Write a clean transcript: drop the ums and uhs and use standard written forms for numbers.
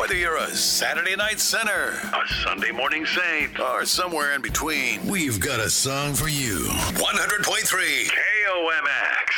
Whether you're a Saturday night sinner, A Sunday morning saint. or somewhere in between, we've got a song for you. 100.3 KOMX.